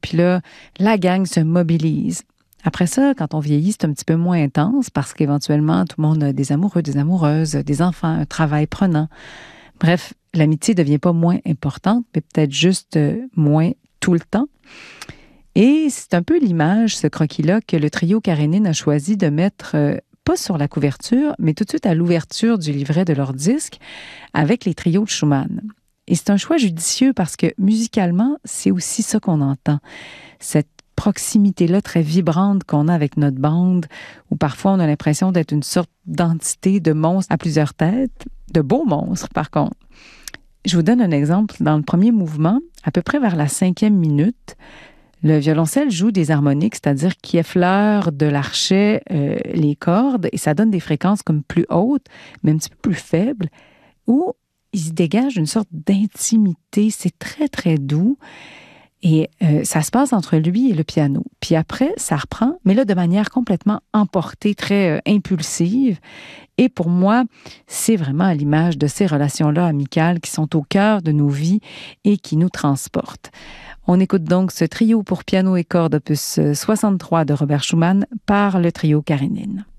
puis là, la gang se mobilise. Après ça, quand on vieillit, c'est un petit peu moins intense parce qu'éventuellement, tout le monde a des amoureux, des amoureuses, des enfants, un travail prenant. Bref, l'amitié ne devient pas moins importante, mais peut-être juste moins tout le temps. Et c'est un peu l'image, ce croquis-là, que le trio Karénine a choisi de mettre, pas sur la couverture, mais tout de suite à l'ouverture du livret de leur disque avec les trios de Schumann. Et c'est un choix judicieux parce que musicalement, c'est aussi ça qu'on entend. Cette proximité-là très vibrante qu'on a avec notre bande, où parfois on a l'impression d'être une sorte d'entité de monstre à plusieurs têtes, de beaux monstres par contre. Je vous donne un exemple. Dans le premier mouvement, à peu près vers la 5e minute, le violoncelle joue des harmoniques, c'est-à-dire qu'il effleure de l'archet les cordes et ça donne des fréquences comme plus hautes, mais un petit peu plus faibles, où il se dégage une sorte d'intimité. C'est très, très doux. Et ça se passe entre lui et le piano. Puis après, ça reprend, mais là, de manière complètement emportée, très impulsive. Et pour moi, c'est vraiment à l'image de ces relations-là amicales qui sont au cœur de nos vies et qui nous transportent. On écoute donc ce trio pour piano et cordes opus 63 de Robert Schumann par le trio Karénine.